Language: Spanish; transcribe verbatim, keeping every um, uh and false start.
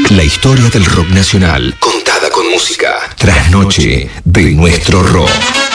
La historia del rock nacional, contada con música. Trasnoche de nuestro rock.